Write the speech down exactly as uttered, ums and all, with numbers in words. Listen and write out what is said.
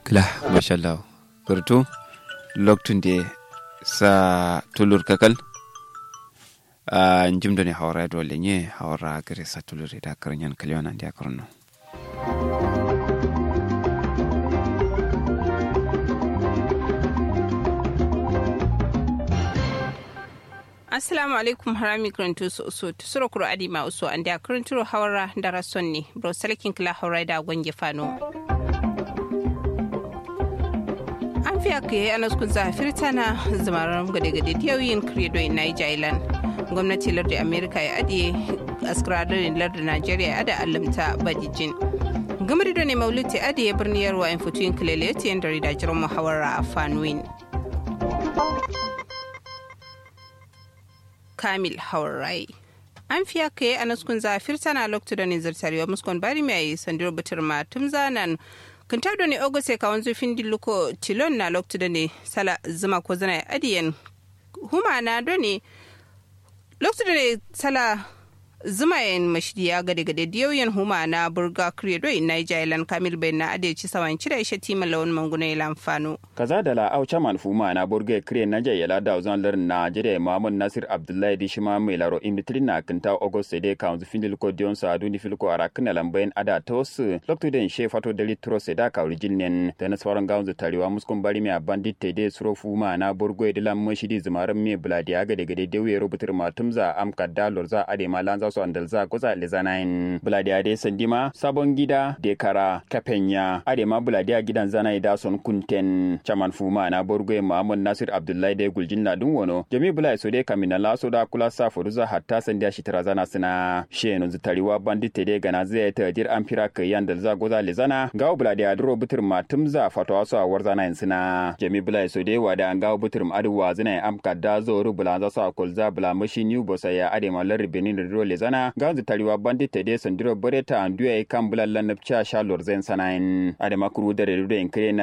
Kila, mashallah. Kurtu, loktun de sa tulur kakal. Uh, njim doni hawra dole nye hawra gare sa tulur da karanyan kalyon andi akarno. Assalamu alaikum harami krantu so so tusuro kuro adi ma uso andi akranturo hawra dara sonni bro salakin kila hawra da gonge fano. An fiya ke anaskun zafirta na zamaran gade-gade diyoyin credo in Niger Island. Gwamnati lardin Amerika ya adiye askradarin lardin Najeriya ya da alamta badijin. Gamar da ne mauluti adiye birniyar wa infutuyin kileleti yan dari da jiran muhawara a Fanwin. Kamil Haurai. An fiya ke anaskun zafirta na loktu da ne zartarewa muskon bari mai sandir butur ma tum zanen kinta do ne ogose ka wanzu findi luko tilon na loktu da ne sala zuma ko zana adiyan huma na do ne loktu da ne sala zuma yin mashidiya gade gade diyoyin huma na burga credo in Niger Island Kamil bai na adeci sawan cire ishe timan lawan manguna ya lamfano kaza da la aucha man fuma na burga credo Niger ya da uzan lar Nigeria Mamun Nasir Abdullahi di shima mai laro imitri na kinta August de ka wanzu findi luko diyon sa aduni filko arakna lambayin ada tos loktu da she fato da litro se da ka originen da na sauran ga wanzu tarewa muskun bari mai bandit te de suro fuma na burga de lam mashidi zumaran mai bladiya gade gade dewe rubutar matumza am kadalor za ade malanza su andalza kusa lezanayin buladiya dai sandima sabon gida dekara kafenya adema buladiya gidan zanai da son kunten chaman fuma na borgoye Muhammad Nasir Abdullahi dai guljin na dun wono jami bulai so dai kamina la so da kula sa furuza hatta sandiya shi tarazana suna shenu zutariwa bandite dai gana zai ta jir amfira kai yandalza goza lezana gawo buladiya duro butur matumza fatwa so a warzana suna jami bulai so dai wada an gawo butur aduwa zina amka da zo rubulanza so kolza bula mashi new bosaya adema lar benin ro lezana ganzu tariwa bandit de sandiro boreta anduya kan bulallan napcha shalor zen sanain adema kuru da redo en kare